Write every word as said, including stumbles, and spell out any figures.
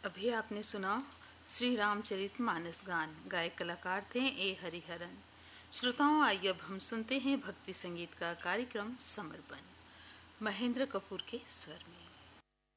अभी आपने सुना श्री रामचरितमानस गान। गायक कलाकार थे ए हरिहरन। श्रोताओं, आइए अब हम सुनते हैं भक्ति संगीत का कार्यक्रम समर्पण, महेंद्र कपूर के स्वर में।